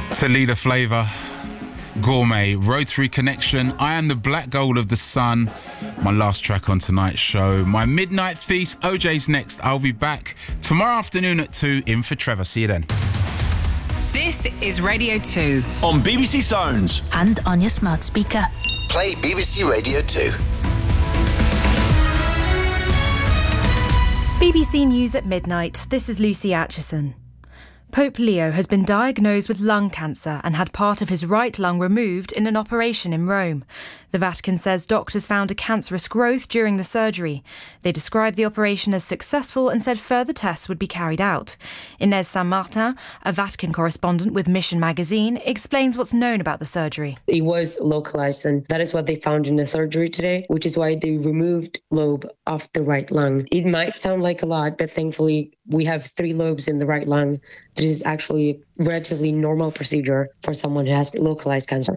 Talida Flavor, Gourmet, Rotary Connection, I Am the Black Gold of the Sun, my last track on tonight's show. My Midnight Feast, OJ's next. I'll be back tomorrow afternoon at 2 in for Trevor. See you then. This is Radio 2 on BBC Sounds and on your smart speaker. Play BBC Radio 2. BBC News at midnight. This is Lucy Atchison. Pope Leo has been diagnosed with lung cancer and had part of his right lung removed in an operation in Rome. The Vatican says doctors found a cancerous growth during the surgery. They described the operation as successful and said further tests would be carried out. Inez Saint-Martin, a Vatican correspondent with Mission magazine, explains what's known about the surgery. It was localized, and that is what they found in the surgery today, which is why they removed lobe off the right lung. It might sound like a lot, but thankfully we have 3 lobes in the right lung. This is actually a relatively normal procedure for someone who has localized cancer.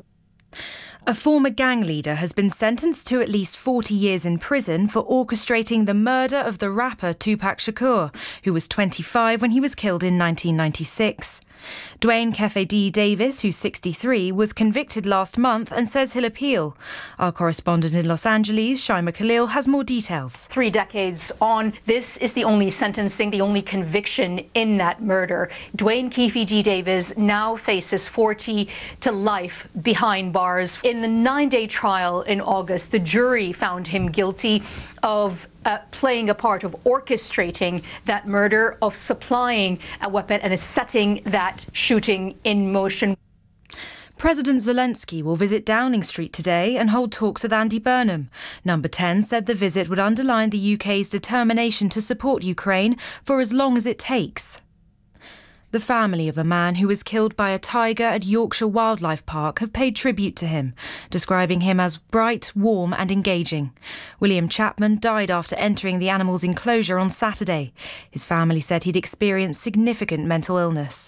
A former gang leader has been sentenced to at least 40 years in prison for orchestrating the murder of the rapper Tupac Shakur, who was 25 when he was killed in 1996. Dwayne Kefe D. Davis, who's 63, was convicted last month and says he'll appeal. Our correspondent in Los Angeles, Shaima Khalil, has more details. 3 decades on, this is the only sentencing, the only conviction in that murder. Dwayne Kefe D. Davis now faces 40 to life behind bars. In the 9-day trial in August, the jury found him guilty of playing a part of orchestrating that murder, of supplying a weapon and setting that shooting in motion. President Zelensky will visit Downing Street today and hold talks with Andy Burnham. Number 10 said the visit would underline the UK's determination to support Ukraine for as long as it takes. The family of a man who was killed by a tiger at Yorkshire Wildlife Park have paid tribute to him, describing him as bright, warm and engaging. William Chapman died after entering the animal's enclosure on Saturday. His family said he'd experienced significant mental illness.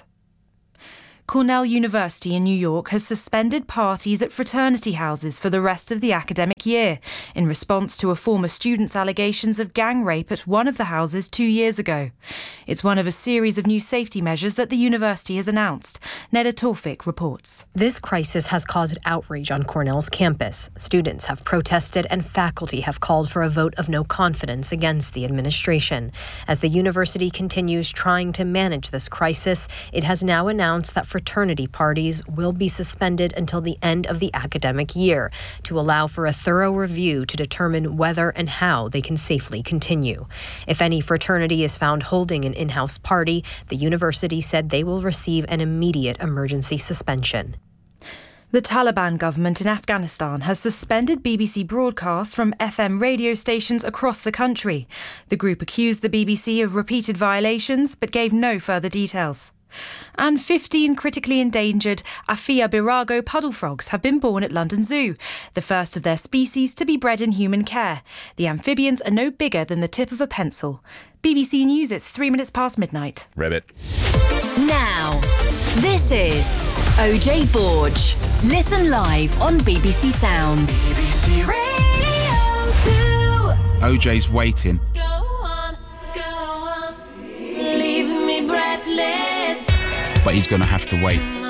Cornell University in New York has suspended parties at fraternity houses for the rest of the academic year in response to a former student's allegations of gang rape at one of the houses 2 years ago. It's one of a series of new safety measures that the university has announced. Neda Tawfik reports. This crisis has caused outrage on Cornell's campus. Students have protested and faculty have called for a vote of no confidence against the administration. As the university continues trying to manage this crisis, it has now announced that fraternity parties will be suspended until the end of the academic year to allow for a thorough review to determine whether and how they can safely continue. If any fraternity is found holding an in-house party, the university said they will receive an immediate emergency suspension. The Taliban government in Afghanistan has suspended BBC broadcasts from FM radio stations across the country. The group accused the BBC of repeated violations but gave no further details. And 15 critically endangered Aphia birago puddle frogs have been born at London Zoo, the first of their species to be bred in human care. The amphibians are no bigger than the tip of a pencil. BBC News, it's 3 minutes past midnight. Ribbit. Now, this is OJ Borge. Listen live on BBC Sounds. BBC Radio 2. OJ's waiting. Go on, leave me breathless. But he's going to have to wait.